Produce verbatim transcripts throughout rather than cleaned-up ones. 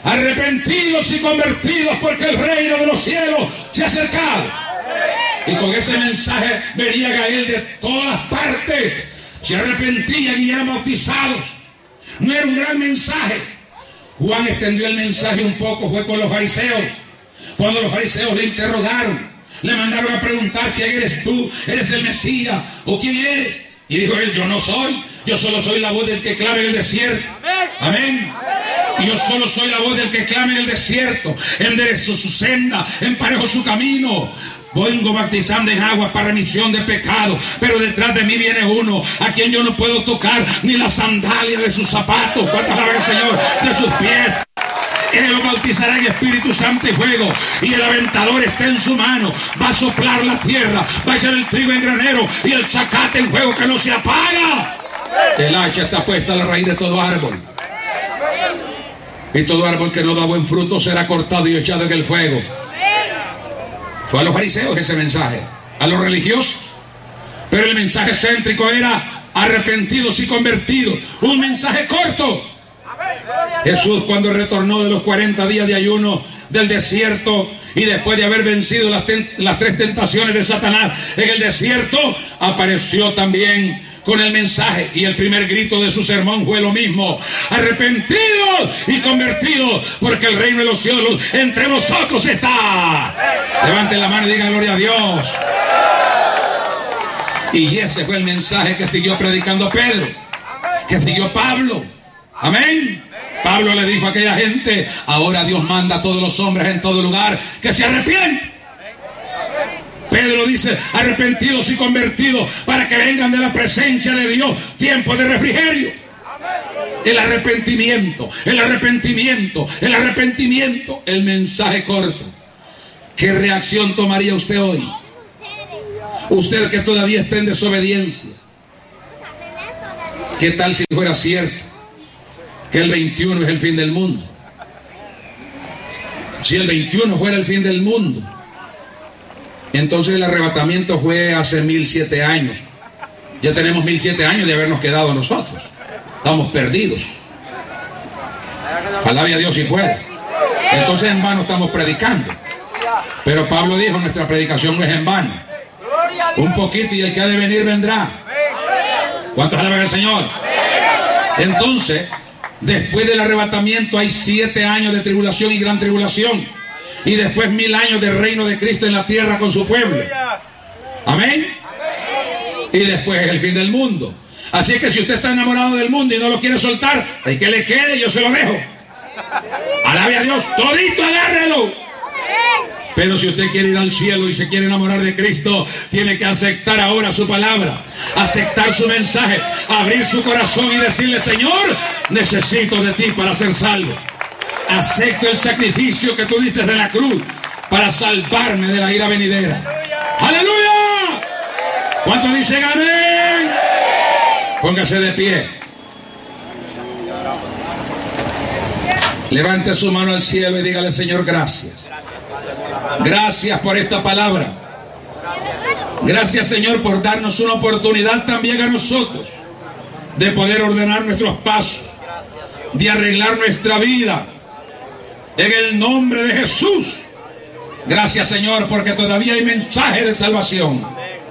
arrepentidos y convertidos, porque el reino de los cielos se ha acercado. Y con ese mensaje venía Gael de todas partes, se arrepentían y eran bautizados. No era un gran mensaje. Juan extendió el mensaje un poco, fue con los fariseos. Cuando los fariseos le interrogaron, le mandaron a preguntar: ¿quién eres tú? ¿Eres el Mesías? ¿O quién eres? Y dijo él: yo no soy, yo solo soy la voz del que clama en el desierto. Amén. Y yo solo soy la voz del que clama en el desierto. Enderezó su senda, emparejó su camino. Vengo bautizando en agua para remisión de pecados, pero detrás de mí viene uno a quien yo no puedo tocar ni la sandalia de sus zapatos. ¿Cuántas alaban al Señor? De sus pies. Él lo bautizará en Espíritu Santo y fuego, y el aventador está en su mano. Va a soplar la tierra, va a echar el trigo en granero y el zacate en fuego que no se apaga. El hacha está puesta a la raíz de todo árbol, y todo árbol que no da buen fruto será cortado y echado en el fuego. Fue a los fariseos ese mensaje, a los religiosos. Pero el mensaje céntrico era arrepentidos y convertidos. Un mensaje corto. Jesús, cuando retornó de los cuarenta días de ayuno del desierto, y después de haber vencido las, las tres tentaciones de Satanás en el desierto, apareció también con el mensaje, y el primer grito de su sermón fue lo mismo: arrepentidos y convertidos, porque el reino de los cielos entre vosotros está. Levanten la mano y digan gloria a Dios. Y ese fue el mensaje que siguió predicando Pedro, que siguió Pablo. Amén. Pablo le dijo a aquella gente: ahora Dios manda a todos los hombres en todo lugar que se arrepientan. Pedro dice: arrepentidos y convertidos, para que vengan de la presencia de Dios tiempo de refrigerio. El arrepentimiento, el arrepentimiento, el arrepentimiento. El mensaje corto. ¿Qué reacción tomaría usted hoy? Usted que todavía está en desobediencia. ¿Qué tal si fuera cierto que el veintiuno es el fin del mundo? Si el veintiuno fuera el fin del mundo, entonces el arrebatamiento fue hace mil siete años. Ya tenemos mil siete años de habernos quedado nosotros. Estamos perdidos. Alabe a Dios si puede. Entonces en vano estamos predicando. Pero Pablo dijo: nuestra predicación no es en vano. Un poquito y el que ha de venir vendrá. ¿Cuántos alaban al Señor? Entonces, después del arrebatamiento hay siete años de tribulación y gran tribulación. Y después mil años del reino de Cristo en la tierra con su pueblo. Amén. Y después es el fin del mundo. Así es que si usted está enamorado del mundo y no lo quiere soltar, hay que le quede, yo se lo dejo. Alabe a Dios, todito agárrelo. Pero si usted quiere ir al cielo y se quiere enamorar de Cristo, tiene que aceptar ahora su palabra, aceptar su mensaje, abrir su corazón y decirle: Señor, necesito de ti para ser salvo. Acepto el sacrificio que tú diste en la cruz para salvarme de la ira venidera. ¡Aleluya! ¿Cuántos dicen amén? Póngase de pie. Levante su mano al cielo y dígale: Señor, gracias. Gracias por esta palabra. Gracias, Señor, por darnos una oportunidad también a nosotros de poder ordenar nuestros pasos, de arreglar nuestra vida. En el nombre de Jesús. Gracias, Señor, porque todavía hay mensaje de salvación.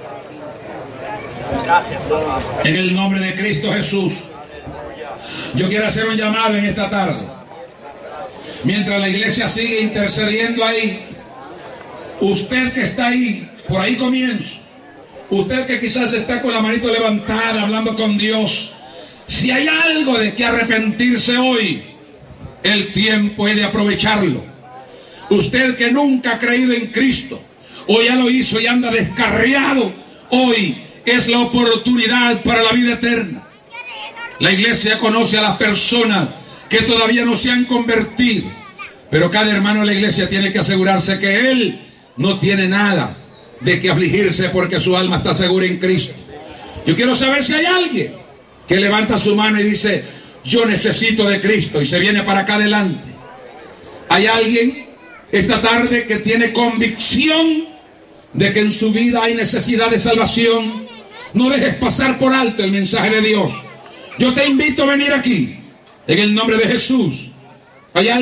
En el nombre de Cristo Jesús. Yo quiero hacer un llamado en esta tarde. Mientras la iglesia sigue intercediendo ahí, usted que está ahí, por ahí comienzo. Usted que quizás está con la manito levantada hablando con Dios, si hay algo de que arrepentirse hoy, el tiempo es de aprovecharlo. Usted que nunca ha creído en Cristo, o ya lo hizo y anda descarriado, hoy es la oportunidad para la vida eterna. La iglesia conoce a las personas que todavía no se han convertido, pero cada hermano de la iglesia tiene que asegurarse que él no tiene nada de que afligirse, porque su alma está segura en Cristo. Yo quiero saber si hay alguien que levanta su mano y dice: yo necesito de Cristo, y se viene para acá adelante. ¿Hay alguien esta tarde que tiene convicción de que en su vida hay necesidad de salvación? No dejes pasar por alto el mensaje de Dios. Yo te invito a venir aquí en el nombre de Jesús. ¿Hay alguien?